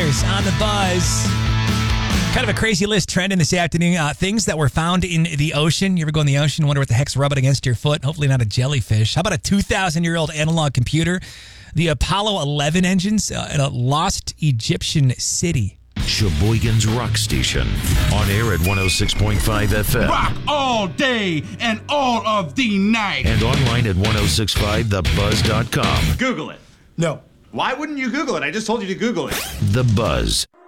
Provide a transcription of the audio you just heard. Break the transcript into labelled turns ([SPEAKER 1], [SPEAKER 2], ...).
[SPEAKER 1] Myers on the Buzz. Kind of a crazy list trending this afternoon. Things that were found in the ocean. You ever go in the ocean and wonder what the heck's rubbing against your foot? Hopefully not a jellyfish. How about a 2,000-year-old analog computer? The Apollo 11 engines in a lost Egyptian city.
[SPEAKER 2] Sheboygan's Rock Station. On air at 106.5 FM.
[SPEAKER 3] Rock all day and all of the night.
[SPEAKER 2] And online at 1065thebuzz.com.
[SPEAKER 3] Google it.
[SPEAKER 4] No.
[SPEAKER 3] Why wouldn't you Google it? I just told you to Google it.
[SPEAKER 2] The Buzz.